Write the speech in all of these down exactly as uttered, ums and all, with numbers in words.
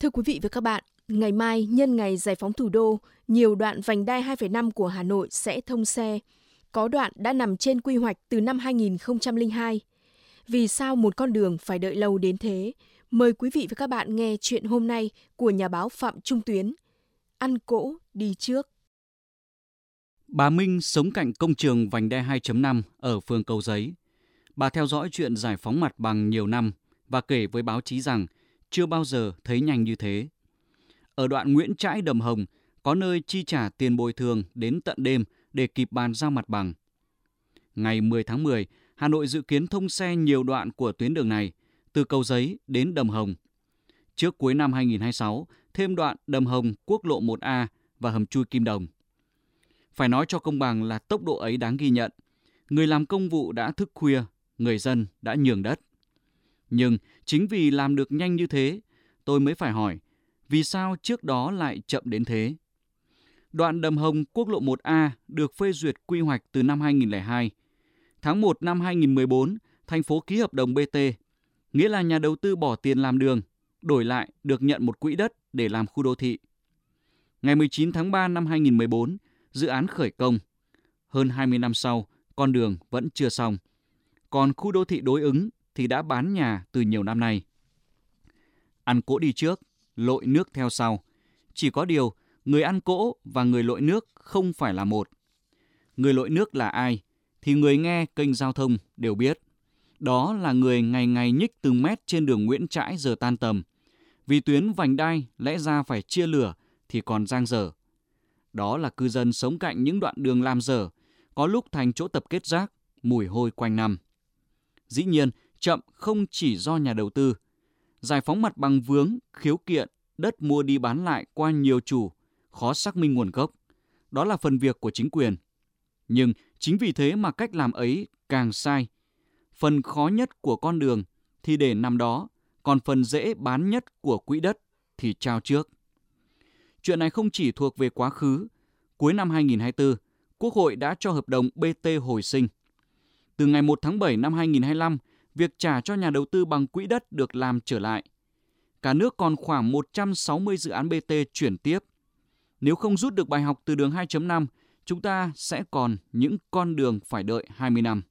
Thưa quý vị và các bạn, ngày mai nhân ngày giải phóng thủ đô, nhiều đoạn vành đai hai phẩy năm của Hà Nội sẽ thông xe. Có đoạn đã nằm trên quy hoạch từ năm hai nghìn không trăm lẻ hai. Vì sao một con đường phải đợi lâu đến thế? Mời quý vị và các bạn nghe chuyện hôm nay của nhà báo Phạm Trung Tuyến. Ăn cỗ đi trước. Bà Minh sống cạnh công trường vành đai hai chấm năm ở phường Cầu Giấy. Bà theo dõi chuyện giải phóng mặt bằng nhiều năm và kể với báo chí rằng chưa bao giờ thấy nhanh như thế. Ở đoạn Nguyễn Trãi Đầm Hồng, có nơi chi trả tiền bồi thường đến tận đêm để kịp bàn giao mặt bằng. Ngày mười tháng mười, Hà Nội dự kiến thông xe nhiều đoạn của tuyến đường này, từ Cầu Giấy đến Đầm Hồng. Trước cuối năm hai nghìn không trăm hai mươi sáu, thêm đoạn Đầm Hồng quốc lộ một A và hầm chui Kim Đồng. Phải nói cho công bằng là tốc độ ấy đáng ghi nhận. Người làm công vụ đã thức khuya, người dân đã nhường đất. Nhưng chính vì làm được nhanh như thế, tôi mới phải hỏi, vì sao trước đó lại chậm đến thế? Đoạn Đầm Hồng quốc lộ một A được phê duyệt quy hoạch từ năm hai nghìn không trăm lẻ hai. Tháng một năm hai nghìn không trăm mười bốn, thành phố ký hợp đồng bê tê, nghĩa là nhà đầu tư bỏ tiền làm đường, đổi lại được nhận một quỹ đất để làm khu đô thị. Ngày mười chín tháng ba năm hai nghìn không trăm mười bốn, dự án khởi công. Hơn hai mươi năm sau, con đường vẫn chưa xong. Còn khu đô thị đối ứng thì đã bán nhà từ nhiều năm nay. Ăn cỗ đi trước, lội nước theo sau. Chỉ có điều, người ăn cỗ và người lội nước không phải là một. Người lội nước là ai? Thì người nghe kênh giao thông đều biết. Đó là người ngày ngày nhích từng mét trên đường Nguyễn Trãi giờ tan tầm. Vì tuyến vành đai lẽ ra phải chia lửa thì còn dang dở. Đó là cư dân sống cạnh những đoạn đường làm dở, có lúc thành chỗ tập kết rác, mùi hôi quanh năm. Dĩ nhiên, chậm không chỉ do nhà đầu tư. Giải phóng mặt bằng vướng, khiếu kiện, đất mua đi bán lại qua nhiều chủ, khó xác minh nguồn gốc. Đó là phần việc của chính quyền. Nhưng chính vì thế mà cách làm ấy càng sai. Phần khó nhất của con đường thì để nằm đó, còn phần dễ bán nhất của quỹ đất thì trao trước. Chuyện này không chỉ thuộc về quá khứ. Cuối năm hai nghìn không trăm hai mươi tư, Quốc hội đã cho hợp đồng bê tê hồi sinh. Từ ngày một tháng bảy năm hai nghìn không trăm hai mươi lăm, việc trả cho nhà đầu tư bằng quỹ đất được làm trở lại. Cả nước còn khoảng một trăm sáu mươi dự án bê tê chuyển tiếp. Nếu không rút được bài học từ đường hai chấm năm, chúng ta sẽ còn những con đường phải đợi hai mươi năm.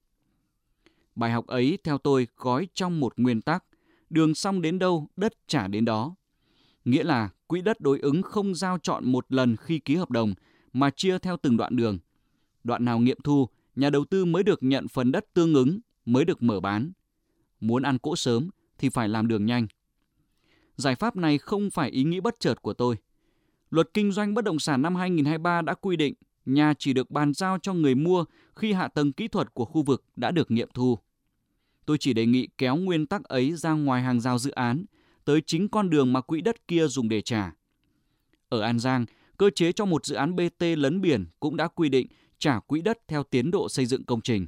Bài học ấy theo tôi gói trong một nguyên tắc, đường xong đến đâu, đất trả đến đó. Nghĩa là quỹ đất đối ứng không giao chọn một lần khi ký hợp đồng, mà chia theo từng đoạn đường. Đoạn nào nghiệm thu, nhà đầu tư mới được nhận phần đất tương ứng, mới được mở bán. Muốn ăn cỗ sớm thì phải làm đường nhanh. Giải pháp này không phải ý nghĩ bất chợt của tôi. Luật kinh doanh bất động sản năm hai nghìn không trăm hai mươi ba đã quy định nhà chỉ được bàn giao cho người mua khi hạ tầng kỹ thuật của khu vực đã được nghiệm thu. Tôi chỉ đề nghị kéo nguyên tắc ấy ra ngoài hàng rào dự án, tới chính con đường mà quỹ đất kia dùng để trả. Ở An Giang, cơ chế cho một dự án bê tê lấn biển cũng đã quy định trả quỹ đất theo tiến độ xây dựng công trình.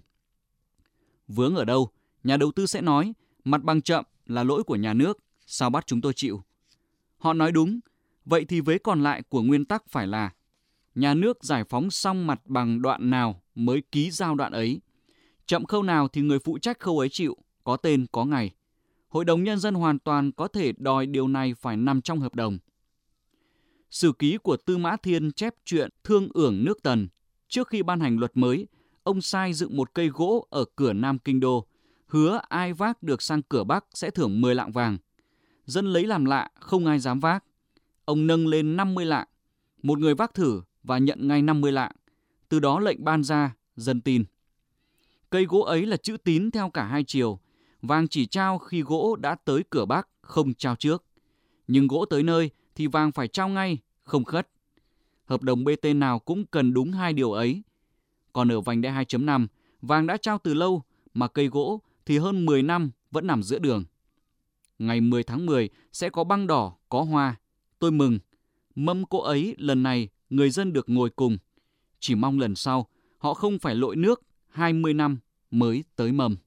Vướng ở đâu, nhà đầu tư sẽ nói mặt bằng chậm là lỗi của nhà nước, sao bắt chúng tôi chịu? Họ nói đúng, vậy thì vế còn lại của nguyên tắc phải là nhà nước giải phóng xong mặt bằng đoạn nào mới ký giao đoạn ấy. Chậm khâu nào thì người phụ trách khâu ấy chịu, có tên có ngày. Hội đồng Nhân dân hoàn toàn có thể đòi điều này phải nằm trong hợp đồng. Sử ký của Tư Mã Thiên chép chuyện Thương Ưởng nước Tần. Trước khi ban hành luật mới, ông sai dựng một cây gỗ ở cửa Nam Kinh Đô, hứa ai vác được sang cửa Bắc sẽ thưởng mười lạng vàng. Dân lấy làm lạ, không ai dám vác. Ông nâng lên năm mươi lạng. Một người vác thử và nhận ngay năm mươi lạng. Từ đó lệnh ban ra, dân tin. Cây gỗ ấy là chữ tín theo cả hai chiều. Vàng chỉ trao khi gỗ đã tới cửa Bắc, không trao trước. Nhưng gỗ tới nơi thì vàng phải trao ngay, không khất. Hợp đồng bê tê nào cũng cần đúng hai điều ấy. Còn ở vành đai hai chấm năm, vàng đã trao từ lâu, mà cây gỗ thì hơn mười năm vẫn nằm giữa đường. Ngày mười tháng mười sẽ có băng đỏ, có hoa. Tôi mừng. Mâm cỗ ấy lần này người dân được ngồi cùng. Chỉ mong lần sau họ không phải lội nước hai mươi năm mới tới mâm.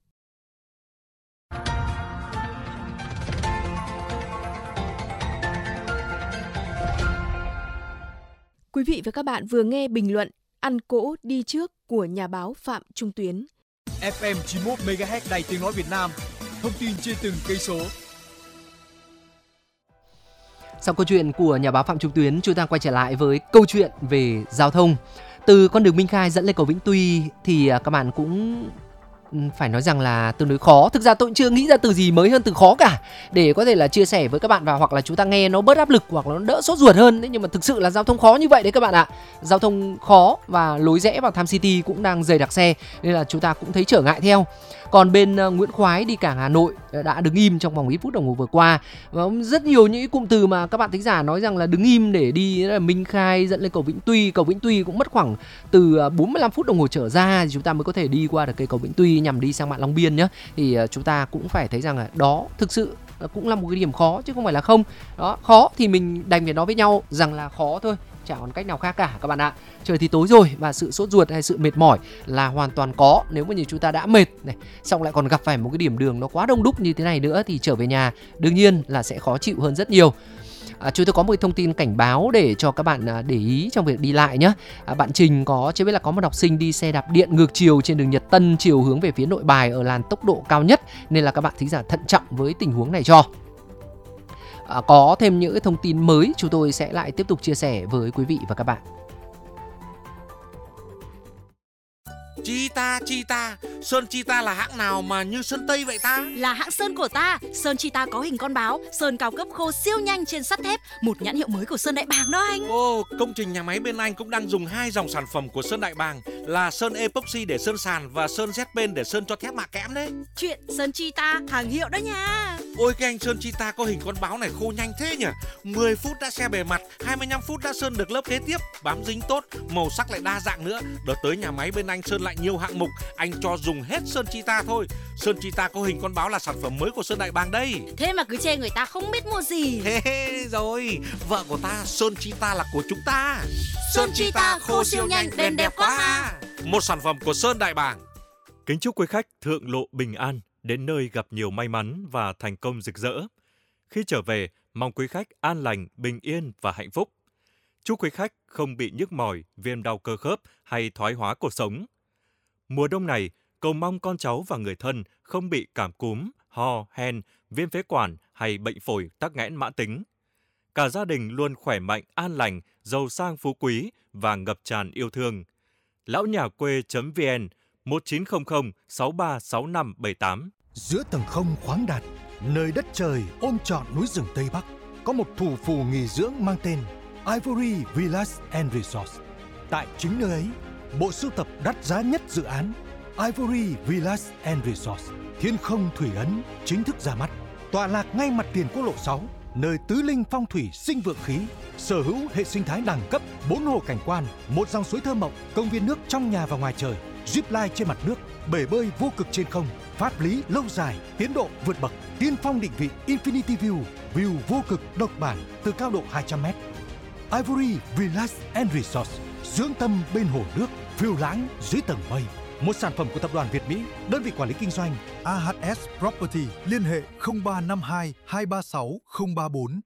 Quý vị và các bạn vừa nghe bình luận Ăn cỗ đi trước của nhà báo Phạm Trung Tuyến. ép em chín mươi mốt mê ga héc Đài Tiếng nói Việt Nam. Thông tin trên từng cây số. Sau câu chuyện của nhà báo Phạm Trung Tuyến, chúng ta quay trở lại với câu chuyện về giao thông. Từ con đường Minh Khai dẫn lên cầu Vĩnh Tuy thì các bạn cũng phải nói rằng là tương đối khó. Thực ra tôi cũng chưa nghĩ ra từ gì mới hơn từ khó cả để có thể là chia sẻ với các bạn, và hoặc là chúng ta nghe nó bớt áp lực hoặc là nó đỡ sốt ruột hơn. Thế nhưng mà thực sự là giao thông khó như vậy đấy các bạn ạ. Giao thông khó và lối rẽ vào Tham City cũng đang dày đặc xe, nên là chúng ta cũng thấy trở ngại theo. Còn bên uh, Nguyễn Khoái đi cảng Hà Nội đã đứng im trong vòng ít phút đồng hồ vừa qua. Và rất nhiều những cụm từ mà các bạn thính giả nói rằng là đứng im để đi, là Minh Khai dẫn lên cầu Vĩnh Tuy. Cầu Vĩnh Tuy cũng mất khoảng từ bốn mươi lăm phút đồng hồ trở ra thì chúng ta mới có thể đi qua được cây cầu Vĩnh Tuy nhằm đi sang mạn Long Biên nhé. Thì uh, chúng ta cũng phải thấy rằng là đó thực sự cũng là một cái điểm khó chứ không phải là không. Đó, khó thì mình đành phải nói với nhau rằng là khó thôi, chả còn cách nào khác cả các bạn ạ. Trời thì tối rồi và sự sốt ruột hay sự mệt mỏi là hoàn toàn có. Nếu mà như chúng ta đã mệt này, xong lại còn gặp phải một cái điểm đường nó quá đông đúc như thế này nữa thì trở về nhà đương nhiên là sẽ khó chịu hơn rất nhiều. À, chúng tôi có một thông tin cảnh báo để cho các bạn à, để ý trong việc đi lại nhé. À, bạn Trình có chưa biết là có một học sinh đi xe đạp điện ngược chiều trên đường Nhật Tân chiều hướng về phía Nội Bài ở làn tốc độ cao nhất, nên là các bạn thính giả thận trọng với tình huống này cho. À, có thêm những thông tin mới chúng tôi sẽ lại tiếp tục chia sẻ với quý vị và các bạn. Cheetah, Cheetah, sơn Cheetah là hãng nào mà như sơn Tây vậy ta? Là hãng sơn của ta. Sơn Cheetah có hình con báo, sơn cao cấp khô siêu nhanh trên sắt thép, một nhãn hiệu mới của Sơn Đại Bàng đó anh. Ồ, công trình nhà máy bên anh cũng đang dùng hai dòng sản phẩm của Sơn Đại Bàng là sơn epoxy để sơn sàn và sơn Z-pen để sơn cho thép mạ kẽm đấy. Chuyện sơn Cheetah hàng hiệu đó nha. Ôi cái anh sơn Cheetah có hình con báo này khô nhanh thế nhỉ? mười phút đã xe bề mặt, hai mươi lăm phút đã sơn được lớp kế tiếp, bám dính tốt, màu sắc lại đa dạng nữa. Đợt tới nhà máy bên anh sơn lại nhiều hạng mục, anh cho dùng hết sơn Cheetah thôi. Sơn Cheetah có hình con báo là sản phẩm mới của Sơn Đại Bàng đây. Thế mà cứ chê người ta không biết mua gì. Thế rồi, vợ của ta sơn Cheetah là của chúng ta. Sơn Cheetah khô siêu nhanh, bền đẹp quá ha. Một sản phẩm của Sơn Đại Bàng. Kính chúc quý khách thượng lộ bình an, đến nơi gặp nhiều may mắn và thành công rực rỡ. Khi trở về, mong quý khách an lành, bình yên và hạnh phúc. Chúc quý khách không bị nhức mỏi, viêm đau cơ khớp hay thoái hóa cột sống. Mùa đông này, cầu mong con cháu và người thân không bị cảm cúm, ho, hen, viêm phế quản hay bệnh phổi tắc nghẽn mãn tính. Cả gia đình luôn khỏe mạnh, an lành, giàu sang phú quý và ngập tràn yêu thương. lão nhà quê.vn một chín không không sáu ba sáu năm bảy tám. Giữa tầng không khoáng đạt, nơi đất trời ôm trọn núi rừng Tây Bắc, có một thủ phủ nghỉ dưỡng mang tên Ivory Villas and Resorts. Tại chính nơi ấy, bộ sưu tập đắt giá nhất dự án Ivory Villas and Resorts Thiên Không Thủy Ấn chính thức ra mắt. Tọa lạc ngay mặt tiền quốc lộ sáu, nơi tứ linh phong thủy sinh vượng khí, sở hữu hệ sinh thái đẳng cấp, bốn hồ cảnh quan, một dòng suối thơ mộng, công viên nước trong nhà và ngoài trời, zip line trên mặt nước, bể bơi vô cực trên không, pháp lý lâu dài, tiến độ vượt bậc, tiên phong định vị Infinity View, view vô cực độc bản từ cao độ hai trăm mét. Ivory Villas and Resorts, dưỡng tâm bên hồ nước, phiêu lãng dưới tầng mây. Một sản phẩm của tập đoàn Việt Mỹ, đơn vị quản lý kinh doanh a hát ét Property, liên hệ không ba năm hai hai ba sáu không ba bốn.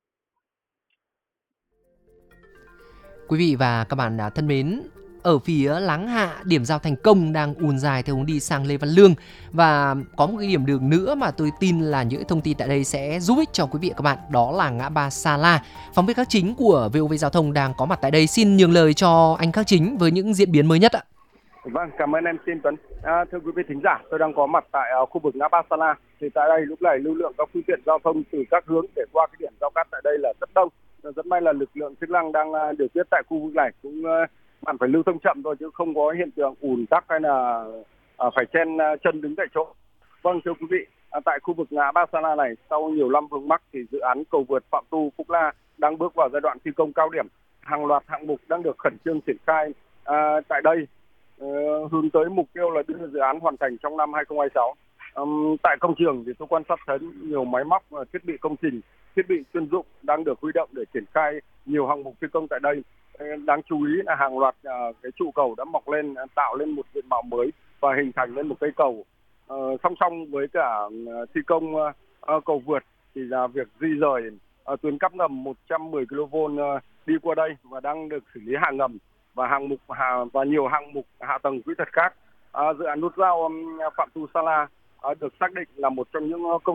Quý vị và các bạn đã thân mến, ở phía Láng Hạ, điểm giao thành công đang ùn dài theo hướng đi sang Lê Văn Lương. Và có một cái điểm đường nữa mà tôi tin là những thông tin tại đây sẽ giúp ích cho quý vị và các bạn, đó là ngã ba Sa La. Phóng viên Khắc Chính của vê o vê Giao thông đang có mặt tại đây. Xin nhường lời cho anh Khắc Chính với những diễn biến mới nhất ạ. Vâng, cảm ơn em Tin Tuấn. À, thưa quý vị thính giả, tôi đang có mặt tại uh, khu vực ngã ba Sa La. Thì tại đây lúc này lưu lượng các phương tiện giao thông từ các hướng để qua cái điểm giao cắt tại đây là rất đông. Rất may là lực lượng chức năng đang uh, điều tiết tại khu vực này cũng uh, bạn phải lưu thông chậm thôi chứ không có hiện tượng ùn tắc hay là uh, phải chen uh, chân đứng tại chỗ. Vâng, thưa quý vị, uh, tại khu vực ngã ba Sa La này, sau nhiều năm vướng mắc thì dự án cầu vượt Phạm Tu Phúc La đang bước vào giai đoạn thi công cao điểm. Hàng loạt hạng mục đang được khẩn trương triển khai uh, tại đây. Uh, hướng tới mục tiêu là đưa dự án hoàn thành trong năm hai không hai sáu. Um, tại công trường thì tôi quan sát thấy nhiều máy móc, uh, thiết bị công trình, thiết bị chuyên dụng đang được huy động để triển khai nhiều hạng mục thi công tại đây. Uh, đáng chú ý là hàng loạt uh, cái trụ cầu đã mọc lên, uh, tạo lên một diện mạo mới và hình thành lên một cây cầu. Uh, song song với cả uh, thi công uh, uh, cầu vượt thì là việc di rời uh, tuyến cáp ngầm một trăm mười ki lô vôn uh, đi qua đây và đang được xử lý hạ ngầm và hạng mục hạ, và nhiều hạng mục hạ tầng kỹ thuật khác. À, dự án nút giao um, Phạm Tu Sa La à, được xác định là một trong những công